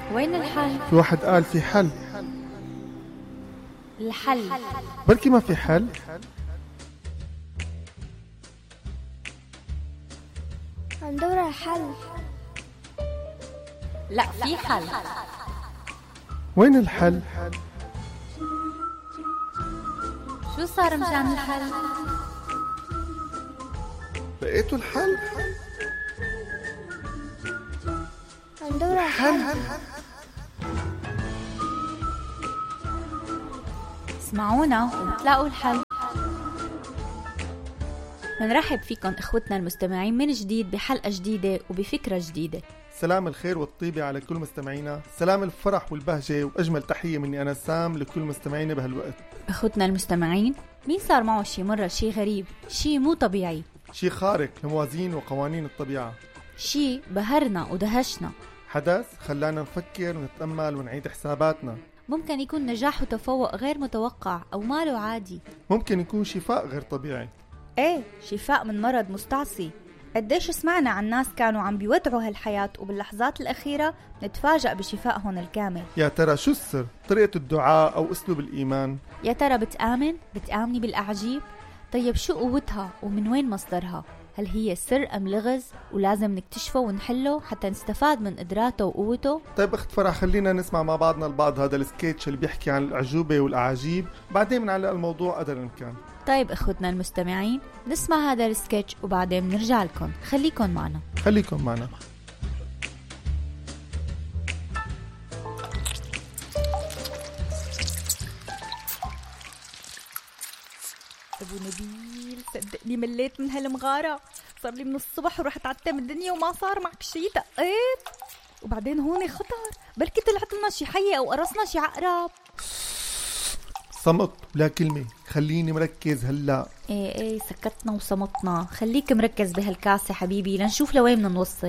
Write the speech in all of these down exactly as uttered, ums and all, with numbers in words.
وين الحل؟ في واحد قال في حل. الحل بركي ما في حل. عم دور على حل. لا في حل. وين الحل؟ شو صار مشان الحل؟ لقيتوا الحل؟ عم دور على حل. اسمعونا وبتلاقوا الحل. منرحب فيكم اخوتنا المستمعين من جديد بحلقة جديدة وبفكرة جديدة. سلام الخير والطيبة على كل مستمعينا، سلام الفرح والبهجة وأجمل تحية مني أنا سام لكل مستمعينا بهالوقت. اخوتنا المستمعين، مين صار معه شي مرة شي غريب، شي مو طبيعي، شي خارق لموازين وقوانين الطبيعة، شي بهرنا ودهشنا، حدث خلانا نفكر ونتأمل ونعيد حساباتنا. ممكن يكون نجاح وتفوق غير متوقع أو ماله عادي، ممكن يكون شفاء غير طبيعي، ايه شفاء من مرض مستعصي. قديش سمعنا عن ناس كانوا عم بيودعوا هالحياة وباللحظات الأخيرة نتفاجأ بشفائهم الكامل. يا ترى شو السر؟ طريقة الدعاء أو أسلوب الإيمان؟ يا ترى بتآمن؟ بتآمني بالأعاجيب؟ طيب شو قوتها ومن وين مصدرها؟ هل هي سر أم لغز ولازم نكتشفه ونحله حتى نستفاد من قدراته وقوته؟ طيب أخت فرح، خلينا نسمع مع بعضنا البعض هذا السكيتش اللي بيحكي عن الأعجوبة والأعاجيب، بعدين بنعلق الموضوع قدر الإمكان. طيب اخوتنا المستمعين، نسمع هذا السكتش وبعدين بنرجع لكم. خليكم معنا خليكم معنا. أبو نبيل صدقني مليت من هالمغارة، صار لي من الصبح ورحت عتم الدنيا وما صار معك شي. دقيت وبعدين هون خطر، بلكي طلعت لنا شي حية أو قرصنا شي عقرب. صمت ولا كلمة، خليني مركز هلأ. ايه ايه سكتنا وصمتنا، خليك مركز بهالكاسة حبيبي لنشوف لوين بدنا نوصل.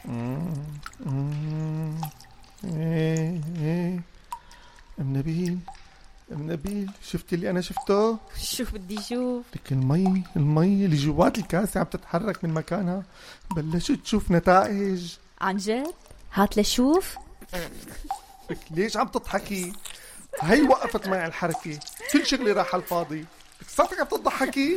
ايه ايه ام نبيل، ام نبيل شفت اللي انا شفته؟ شو بدي شوف؟ لك المي المي اللي جوات الكاسة عم تتحرك من مكانها، بلشت تشوف نتائج. عن جد؟ هات لشوف. لك ليش عم تضحكي؟ هي وقفت معي الحركة، كل شغلي راح على الفاضي. صرتك عم تضحكي؟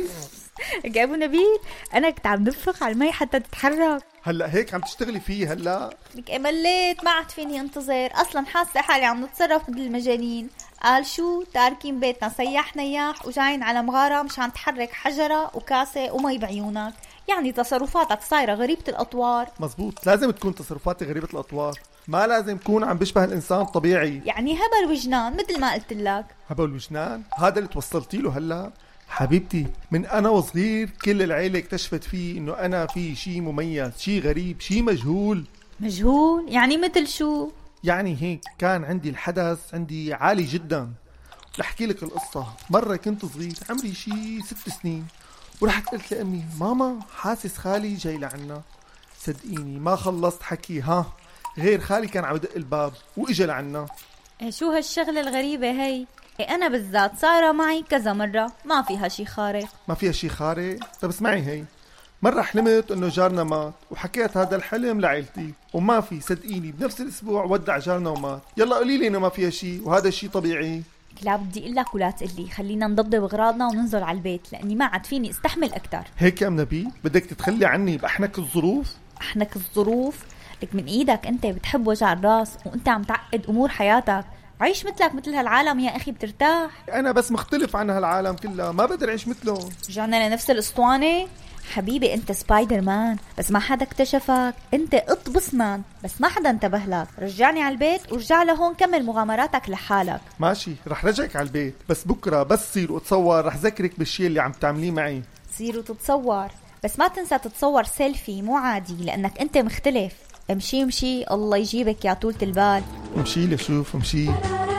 يا أبو نبيل أنا كنت عم نفخ على المي حتى تتحرك. هلأ هيك عم تشتغلي فيه هلأ؟ لك مليت ما عاد فيني انتظر، أصلا حاسة حالي عم نتصرف مثل المجانين. قال شو تاركين بيتنا سياح نياح وجايين على مغارة مشان تحرك حجرة وكاسة ومي بعيونك، يعني تصرفاتك صايرة غريبة الأطوار. مزبوط، لازم تكون تصرفاتي غريبة الأطوار، ما لازم تكون عم بشبه الإنسان الطبيعي. يعني هبل وجنان مثل ما قلت لك. هبل وجنان؟ هذا اللي توصلتي له هلأ؟ حبيبتي من أنا وصغير كل العيلة اكتشفت فيه إنه أنا في شي مميز، شي غريب، شي مجهول. مجهول؟ يعني مثل شو؟ يعني هيك كان عندي الحدث عندي عالي جدا. لحكي لك القصة، مرة كنت صغير عمري شي ست سنين، ورحت قلت لأمي ماما حاسس خالي جاي لعنا. صدقيني ما خلصت حكي ها غير خالي كان عم يدق الباب وإجا لعنا. إيه شو هالشغلة الغريبة هي؟ إيه أنا بالذات صايرة معي كذا مرة، ما فيها شي خارق. ما فيها شي خارق؟ طب اسمعي، هي مرة حلمت انه جارنا مات وحكيت هذا الحلم لعيلتي وما في، صدقيني بنفس الاسبوع ودع جارنا ومات. يلا قولي لي انه ما فيها شي وهذا الشي طبيعي. لا بدي اقول لك ولا تقلي، خلينا نضبضب اغراضنا وننزل على البيت لاني ما عاد فيني استحمل اكثر. هيك يا ام نبيل بدك تتخلي عني باحنك الظروف؟ احنك الظروف؟ لك من ايدك، انت بتحب وجع الراس وانت عم تعقد امور حياتك. عيش مثلك مثل هالعالم يا اخي بترتاح. انا بس مختلف عن هالعالم كلها، ما بقدر اعيش مثلهم. رجعنا لنفس الاسطوانه. حبيبي انت سبايدر مان بس ما حدا اكتشفك، انت قط بسمان بس ما حدا انتبه لك. رجعني على البيت ورجع لهون كمل مغامراتك لحالك. ماشي رح رجعك على البيت، بس بكره بس صير وتصور رح ذكرك بالشيء اللي عم تعمليه معي. صير وتتصور بس ما تنسى تتصور سيلفي مو عادي لانك انت مختلف. امشي امشي الله يجيبك يا طولة البال. امشي لشوف امشي.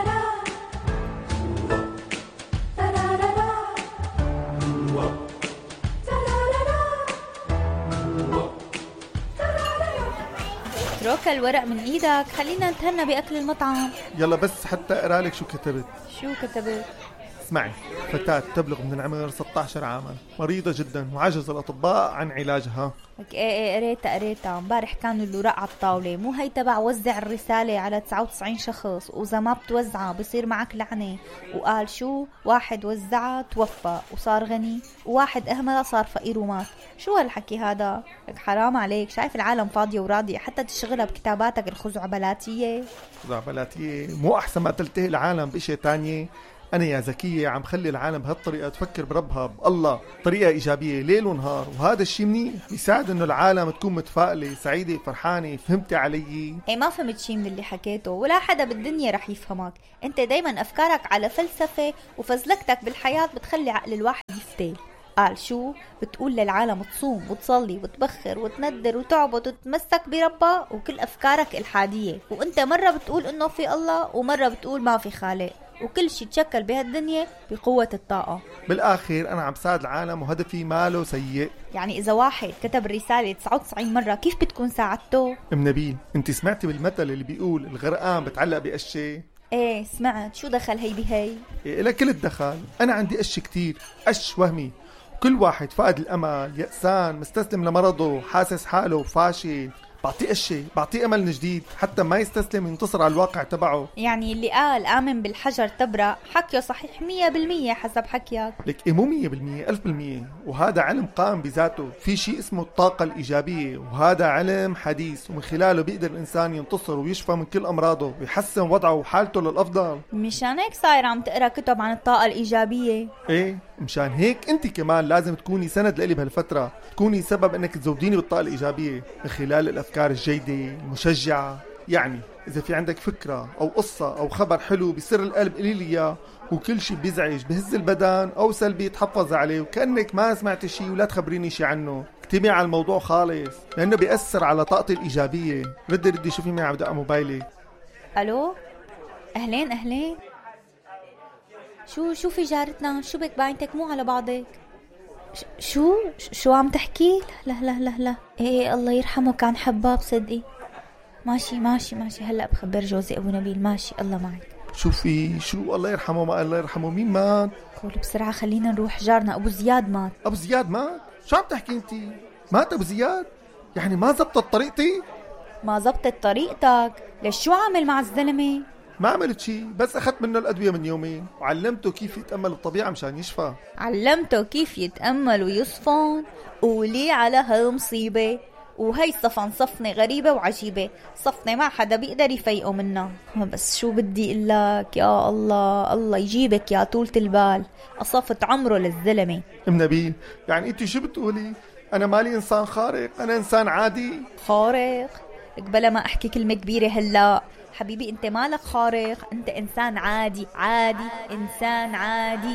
اترك الورق من ايدك، خلينا نتهنى باكل المطعم. يلا بس حتى اقرا لك شو كتبت. شو كتبت؟ اسمعي، فتاة تبلغ من العمر ستة عشر عاما، مريضة جدا وعجز الأطباء عن علاجها. لك ايه ايه قريتها قريتها امبارح كانوا الوراق على الطاولة، مو هي تبع وزع الرسالة على تسعة وتسعين شخص وإذا ما بتوزعها بصير معك لعنة، وقال شو واحد وزعها توفى وصار غني وواحد أهملها صار فقير ومات. شو هالحكي هذا؟ لك حرام عليك، شايف العالم فاضية وراضية حتى تشغلها بكتاباتك الخزعبلاتية. خزعبلاتية مو أحسن ما تلتهي العالم بشيء تانية؟ أنا يا زكية عم خلي العالم بهالطريقة تفكر بربها بالله طريقة إيجابية ليل ونهار، وهذا الشيء منيح بيساعد إنه العالم تكون متفائلة سعيدة فرحانة. فهمتي علي؟ ايه ما فهمت شيء من اللي حكيته، ولا حدا بالدنيا رح يفهمك. انت دايما أفكارك على فلسفة وفزلكتك بالحياة بتخلي عقل الواحد يفتل. قال شو بتقول للعالم تصوم وتصلي وتبخر وتندر وتعبد وتتمسك بربها، وكل أفكارك إلحادية، وانت مرة بتقول إنه في الله ومرة بتقول ما في خالق، وكل شيء تشكل بهالدنيا بقوة الطاقة. بالآخر أنا عم ساعد العالم وهدفي ماله سيء. يعني إذا واحد كتب الرسالة تسعة وتسعين مرة كيف بتكون ساعدته؟ ام نبيل، انت سمعتي بالمثل اللي بيقول الغرقان بتعلق بقشة؟ ايه سمعت. شو دخل هي بهي؟ إيه إلها كل الدخل. أنا عندي قش كتير، قش وهمي، كل واحد فقد الأمل، يأسان، مستسلم لمرضه، حاسس حاله فاشل، بعطيه قشة، بعطيه أمل جديد حتى ما يستسلم ينتصر على الواقع تبعه. يعني اللي قال آمن بالحجر تبرأ حكيه صحيح مية بالمية حسب حكيك. لك إيه مو مية بالمية، ألف بالمية، وهذا علم قائم بذاته. في شيء اسمه الطاقة الإيجابية، وهذا علم حديث ومن خلاله بيقدر الإنسان ينتصر ويشفى من كل أمراضه ويحسن وضعه وحالته للأفضل. مشان هيك صاير عم تقرأ كتب عن الطاقة الإيجابية. إيه مشان هيك أنت كمان لازم تكوني سند لإلي بهالفترة، تكوني سبب إنك تزوديني بالطاقة الإيجابية من خلال الأفكار الجيدة المشجعة. يعني إذا في عندك فكرة أو قصة أو خبر حلو بسر القلب قولي لي إياه، وكل شيء بيزعج بهز البدن أو سلبي تحفظ عليه وكأنك ما سمعت شيء ولا تخبريني شيء عنه. اكتبي على الموضوع خالص لأنه بيأثر على طاقتي الإيجابية. ردي ردي شوفي معي عم بدق موبايلي. ألو أهلين أهلين. شو شو في جارتنا؟ شو بك باينتك مو على بعضك؟ شو شو عم تحكي؟ لا لا لا لا ايه الله يرحمه كان حباب صدقي. ماشي ماشي ماشي هلا بخبر جوزي ابو نبيل. ماشي الله معك. شو في شو الله يرحمه؟ ما الله يرحمه مين مات؟ قول بسرعة خلينا نروح. جارنا ابو زياد مات. ابو زياد مات؟ شو عم تحكي انتي؟ مات ابو زياد؟ يعني ما زبطت طريقتي؟ ما زبطت طريقتك؟ ليش شو عامل مع الزلمة؟ ما عملت شيء، بس أخذت منه الأدوية من يومين وعلمته كيف يتأمل بالطبيعة مشان يشفى. علمته كيف يتأمل ويصفن؟ قولي على هالمصيبة. وهي صفن صفنة غريبة وعجيبة، صفنة ما حدا بيقدر يفيقه منها. بس شو بدي إقلك يا الله، الله يجيبك يا طولة البال. أصفت عمره للزلمة. ام نبيل يعني انتي شو بتقولي؟ أنا مالي إنسان خارق، أنا إنسان عادي. خارق؟ بلا ما أحكي كلمة كبيرة هلا حبيبي، انت مالك خارق، انت انسان عادي عادي انسان عادي.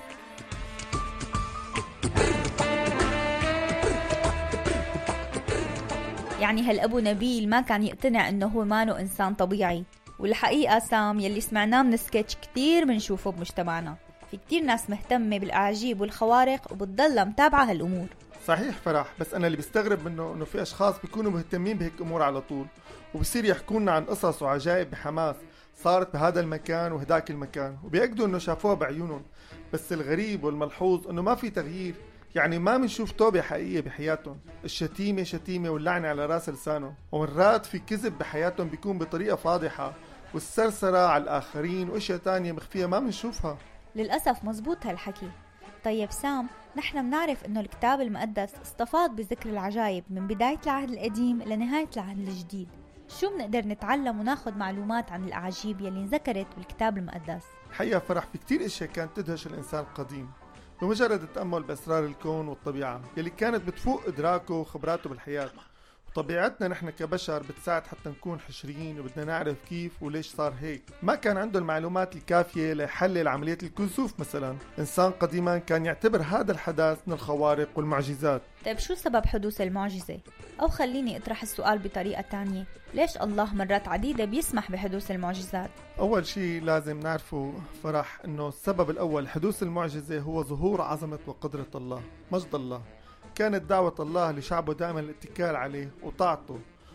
يعني هالابو نبيل ما كان يقتنع انه هو مانو انسان طبيعي. والحقيقة سام يلي سمعناه من سكتش كتير بنشوفه بمجتمعنا. في كتير ناس مهتمة بالاعاجيب والخوارق وبتضلها متابعة هالامور. صحيح فرح، بس أنا اللي بستغرب منه إنه في أشخاص بيكونوا مهتمين بهيك أمور على طول، وبصير يحكونا عن قصص وعجائب بحماس صارت بهذا المكان وهداك المكان، وبيأكدوا إنه شافوها بعيونهم. بس الغريب والملحوظ إنه ما في تغيير، يعني ما منشوف توبة حقيقية بحياتهم. الشتيمة شتيمة واللعنة على راس لسانهم، ومرات في كذب بحياتهم بيكون بطريقة فاضحة، والسرسرة على الآخرين وإشياء تانية مخفية ما منشوفها. للأسف مزبوط هالحكي. طيب سام، نحن بنعرف انه الكتاب المقدس استفاض بذكر العجائب من بداية العهد القديم لنهاية العهد الجديد. شو بنقدر نتعلم وناخد معلومات عن الأعاجيب يلي انذكرت بالكتاب المقدس؟ حقيقة فرح في كتير اشياء كانت تدهش الانسان القديم بمجرد التأمل بأسرار الكون والطبيعة يلي كانت بتفوق إدراكه وخبراته بالحياة. طبيعتنا نحن كبشر بتساعد حتى نكون حشريين وبدنا نعرف كيف وليش صار هيك. ما كان عنده المعلومات الكافية ليحلل عملية الكسوف مثلا. إنسان قديما كان يعتبر هذا الحدث من الخوارق والمعجزات. طيب شو سبب حدوث المعجزة؟ أو خليني أطرح السؤال بطريقة تانية، ليش الله مرات عديدة بيسمح بحدوث المعجزات؟ أول شيء لازم نعرفه فرح إنه السبب الأول حدوث المعجزة هو ظهور عظمة وقدرة الله، مجد الله. كانت دعوة الله لشعبه دائما الاتكال عليه وطاعته،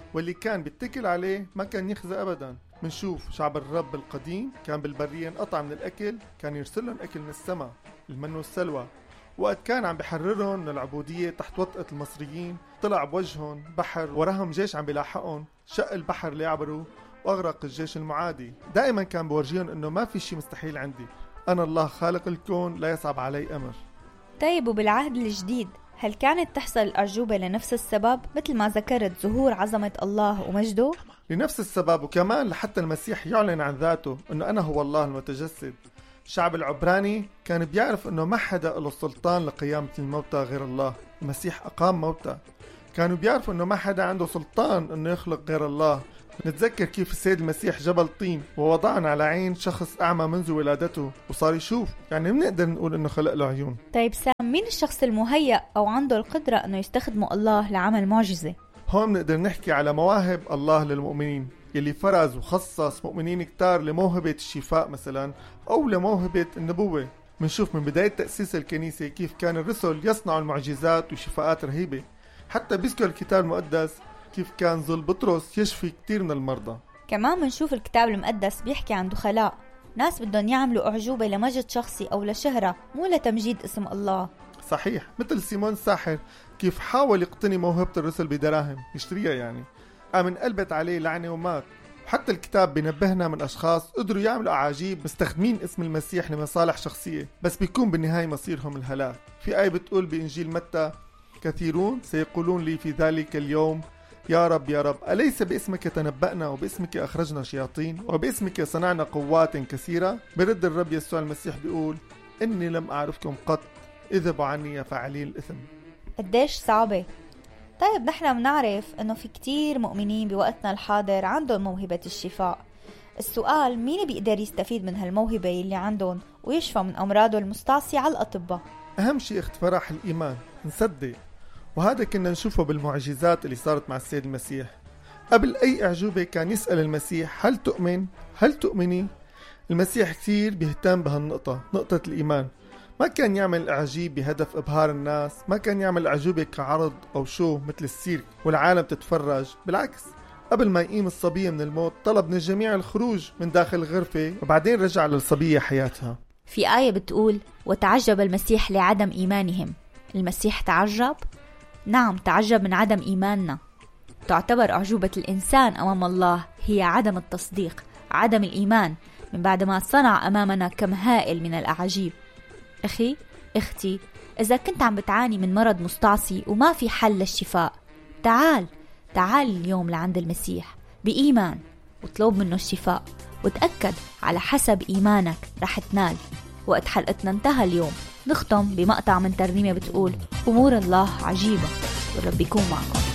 واللي كان بيتكل عليه ما كان يخزى أبدا. منشوف شعب الرب القديم كان بالبرية انقطع من الأكل، كان يرسلهم أكل من السماء، المن والسلوى. وقت كان عم بحررهم من العبودية تحت وطأة المصريين طلع بوجههم بحر وراهم جيش عم بيلاحقهم، شق البحر ليعبروا واغرق الجيش المعادي. دائما كان بورجيهم انه ما في شيء مستحيل عندي، انا الله خالق الكون لا يصعب علي امر. طيب وبالعهد الجديد هل كانت تحصل الأعجوبة لنفس السبب مثل ما ذكرت ظهور عظمة الله ومجده؟ لنفس السبب، وكمان لحتى المسيح يعلن عن ذاته انه انا هو الله المتجسد. الشعب العبراني كان بيعرف انه ما حدا له سلطان لقيامة الموتى غير الله. المسيح اقام موتى. كانوا بيعرفوا انه ما حدا عنده سلطان انه يخلق غير الله. نتذكر كيف السيد المسيح جبل طين ووضعنا على عين شخص اعمى منذ ولادته وصار يشوف، يعني بنقدر نقول انه خلق له عيون. طيب سام، مين الشخص المهيأ او عنده القدرة انه يستخدمه الله لعمل معجزة؟ هون بنقدر نحكي على مواهب الله للمؤمنين يلي فرز وخصص مؤمنين كتار لموهبة الشفاء مثلا أو لموهبة النبوة. منشوف من بداية تأسيس الكنيسة كيف كان الرسل يصنعوا المعجزات وشفاءات رهيبة. حتى بيذكر الكتاب المقدس كيف كان ظل بطرس يشفي كتير من المرضى. كمان منشوف الكتاب المقدس بيحكي عن دخلاء، ناس بدهم يعملوا أعجوبة لمجد شخصي أو لشهرة مو لتمجيد اسم الله. صحيح، مثل سيمون الساحر كيف حاول يقتني موهبة الرسل بدراهم يشتريها، يعني قام انقلبت عليه لعنة ومات. حتى الكتاب بينبهنا من أشخاص قدروا يعملوا أعاجيب مستخدمين اسم المسيح لمصالح شخصية، بس بيكون بالنهاية مصيرهم الهلاك. في آية بتقول بإنجيل متى: كثيرون سيقولون لي في ذلك اليوم يا رب يا رب أليس باسمك تنبأنا وباسمك أخرجنا شياطين وباسمك صنعنا قوات كثيرة؟ برد الرب يسوع المسيح بيقول: إني لم أعرفكم قط، اذهبوا عني يا فاعلين الإثم. قديش صعبة. طيب نحن بنعرف انه في كتير مؤمنين بوقتنا الحاضر عندهم موهبة الشفاء. السؤال مين بيقدر يستفيد من هالموهبة اللي عندهم ويشفى من أمراضه المستعصية على الأطباء؟ أهم شيء اخت فرح الإيمان، نصدق. وهذا كنا نشوفه بالمعجزات اللي صارت مع السيد المسيح. قبل أي أعجوبة كان يسأل المسيح: هل تؤمن؟ هل تؤمني؟ المسيح كثير بيهتم بهالنقطة، نقطة الإيمان. ما كان يعمل أعاجيب بهدف إبهار الناس، ما كان يعمل أعجوبة كعرض أو شو مثل السيرك والعالم تتفرج. بالعكس، قبل ما يقيم الصبية من الموت طلب من الجميع الخروج من داخل الغرفة وبعدين رجع للصبية حياتها. في آية بتقول: وتعجب المسيح لعدم إيمانهم. المسيح تعجب؟ نعم، تعجب من عدم إيماننا. تعتبر أعجوبة الإنسان أمام الله هي عدم التصديق، عدم الإيمان من بعد ما صنع أمامنا كم هائل من الأعاجيب. أخي، أختي، إذا كنت عم بتعاني من مرض مستعصي وما في حل للشفاء، تعال تعال اليوم لعند المسيح بإيمان وطلب منه الشفاء، وتأكد على حسب إيمانك رح تنال. وقت حلقتنا انتهى اليوم. نختم بمقطع من ترنيمة بتقول: أمور الله عجيبة، والرب يكون معكم.